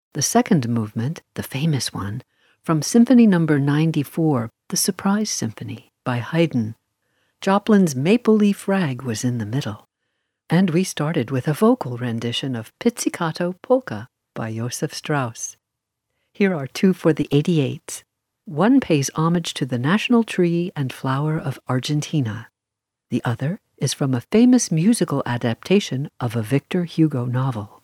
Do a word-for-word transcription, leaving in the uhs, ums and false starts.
The second movement, the famous one, from Symphony Number ninety-four, The Surprise Symphony by Haydn. Joplin's Maple Leaf Rag was in the middle. And we started with a vocal rendition of Pizzicato Polka by Joseph Strauss. Here are two for the eighty-eights. One pays homage to the national tree and flower of Argentina. The other is from a famous musical adaptation of a Victor Hugo novel.